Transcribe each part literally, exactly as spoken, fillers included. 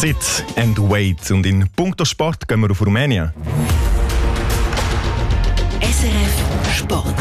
Sit and wait. Und in puncto Sport gehen wir auf Rumänien. S R F Sport.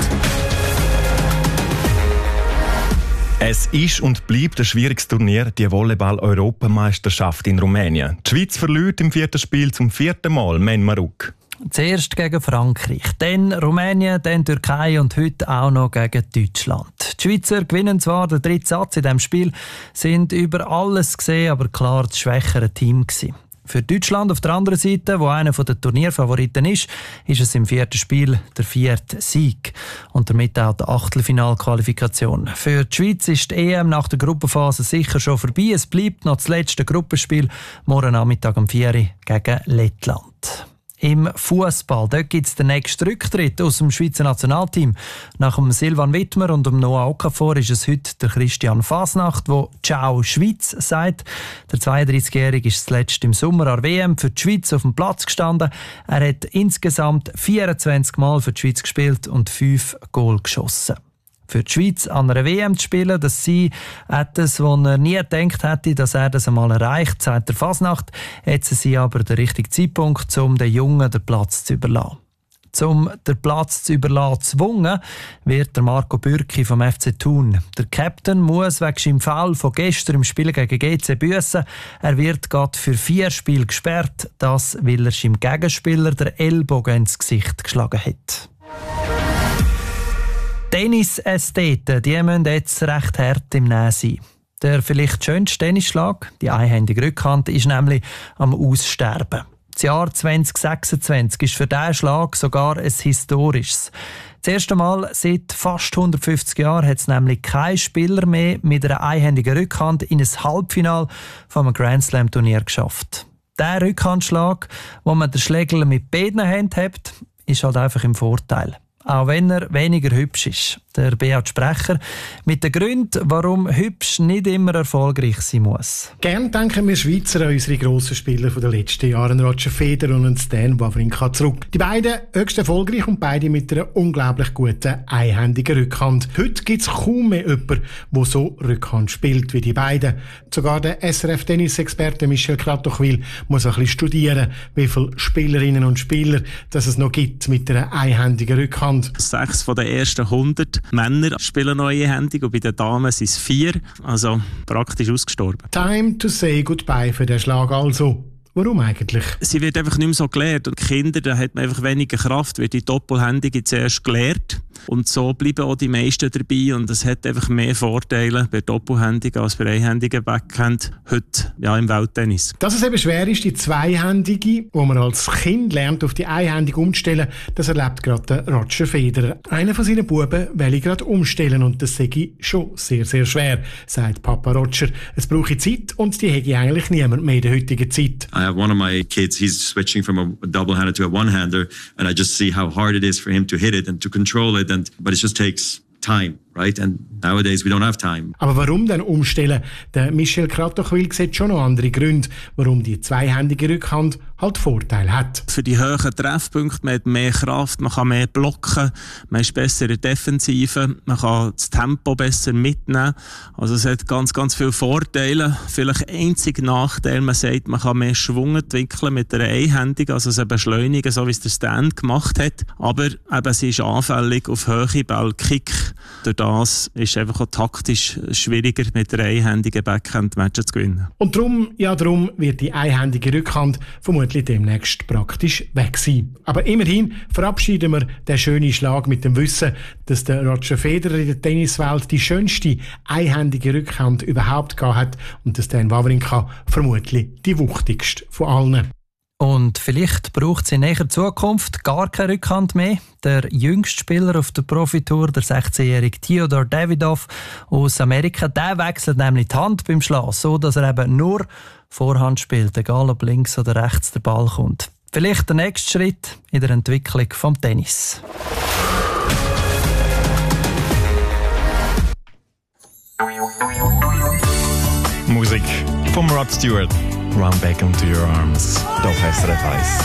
Es ist und bleibt ein schwieriges Turnier, die Volleyball-Europameisterschaft in Rumänien. Die Schweiz verliert im vierten Spiel zum vierten Mal Men Maruk. Zuerst gegen Frankreich, dann Rumänien, dann Türkei und heute auch noch gegen Deutschland. Die Schweizer gewinnen zwar den dritten Satz in diesem Spiel, sind über alles gesehen, aber klar das schwächere Team gewesen. Für Deutschland auf der anderen Seite, wo einer der Turnierfavoriten ist, ist es im vierten Spiel der vierte Sieg und damit auch die Achtelfinalqualifikation. Für die Schweiz ist die E M nach der Gruppenphase sicher schon vorbei. Es bleibt noch das letzte Gruppenspiel morgen Nachmittag um vier Uhr gegen Lettland. Im Fußball gibt es den nächsten Rücktritt aus dem Schweizer Nationalteam. Nach dem Silvan Wittmer und dem Noah Okafor ist es heute der Christian Fasnacht, der «Ciao Schweiz» sagt. Der zweiunddreißigjährige ist zuletzt im Sommer an der W M für die Schweiz auf dem Platz gestanden. Er hat insgesamt vierundzwanzig Mal für die Schweiz gespielt und fünf Goal geschossen. Für die Schweiz an einer W M zu spielen, das sei etwas, wo er nie gedacht hätte, dass er das einmal erreicht, sagt der Fasnacht. Jetzt sei aber der richtige Zeitpunkt, um den Jungen den Platz zu überlassen. Um den Platz zu überlassen gezwungen wird der Marco Bürki vom F C Thun. Der Captain muss wegen seinem Foul von gestern im Spiel gegen G C büssen. Er wird gerade für vier Spiele gesperrt, das weil er seinem Gegenspieler den Ellbogen ins Gesicht geschlagen hat. Tennisästheten, die müssen jetzt recht hart im Nähen sein. Der vielleicht schönste Tennisschlag, die einhändige Rückhand, ist nämlich am Aussterben. Das Jahr zwanzig sechsundzwanzig ist für diesen Schlag sogar ein historisches. Das erste Mal seit fast hundertfünfzig Jahren hat es nämlich kein Spieler mehr mit einer einhändigen Rückhand in ein Halbfinale von einem Grand Slam Turnier geschafft. Der Rückhandschlag, wo man den Schläger mit beiden Händen hat, ist halt einfach im Vorteil. Auch wenn er weniger hübsch ist. Der Beat Sprecher mit den Gründen, warum hübsch nicht immer erfolgreich sein muss. Gern denken wir Schweizer an unsere grossen Spieler der letzten Jahre, Roger Federer und Stan Wawrinka, zurück. Die beiden höchst erfolgreich und beide mit einer unglaublich guten einhändigen Rückhand. Heute gibt es kaum mehr jemanden, der so Rückhand spielt wie die beiden. Sogar der S R F-Tennisexperte Michel Kratochwil muss ein bisschen studieren, wie viele Spielerinnen und Spieler dass es noch gibt mit einer einhändigen Rückhand. Sechs von den ersten hundert Männer spielen noch einhändig und bei den Damen sind es vier, also praktisch ausgestorben. Time to say goodbye für den Schlag also. Warum eigentlich? Sie wird einfach nicht mehr so gelehrt. Und Kinder, da hat man einfach weniger Kraft, wird die Doppelhändige zuerst gelehrt. Und so bleiben auch die meisten dabei. Und es hat einfach mehr Vorteile bei Doppelhändigen als bei einhändigen Backhand heute ja, im Welttennis. Dass es eben schwer ist, die zweihändige, wo man als Kind lernt, auf die einhändige umzustellen, das erlebt gerade Roger Federer. Einer von seinen Buben will ich gerade umstellen und das sei schon sehr, sehr schwer, sagt Papa Roger. Es brauche Zeit und die hätte eigentlich niemand mehr in der heutigen Zeit. I have one of my kids, he's switching from a double-hander to a one-hander, and I just see how hard it is for him to hit it and to control it, and but it just takes time, right? And nowadays we don't have time. Aber warum dann umstellen? Der Michel Kratochwil sieht schon noch andere Gründe, warum die zweihändige Rückhand halt Vorteil hat. Für die hohen Treffpunkte, man hat mehr Kraft, man kann mehr blocken, man ist besser in der Defensive, man kann das Tempo besser mitnehmen. Also es hat ganz, ganz viele Vorteile. Vielleicht einzig Nachteil, man sagt, man kann mehr Schwung entwickeln mit einer Einhändigen, also es beschleunigen, so wie es der Stan gemacht hat. Aber eben, sie ist anfällig auf hohe Ball, Kick. Durch das ist es einfach auch taktisch schwieriger, mit einer einhändigen Backhand-Matches zu gewinnen. Und darum, ja darum wird die einhändige Rückhand vermutlich demnächst praktisch weg sein. Aber immerhin verabschieden wir den schönen Schlag mit dem Wissen, dass der Roger Federer in der Tenniswelt die schönste einhändige Rückhand überhaupt gehabt hat und dass der Wawrinka vermutlich die wuchtigste von allen. Und vielleicht braucht es in näherer Zukunft gar keine Rückhand mehr. Der jüngste Spieler auf der Profitour, der sechzehnjährige Theodor Davidoff aus Amerika, der wechselt nämlich die Hand beim Schlagen, so dass er eben nur Vorhand spielt, egal ob links oder rechts der Ball kommt. Vielleicht der nächste Schritt in der Entwicklung vom Tennis. Musik von Rod Stewart. Run back into your arms. Doch S R F eins.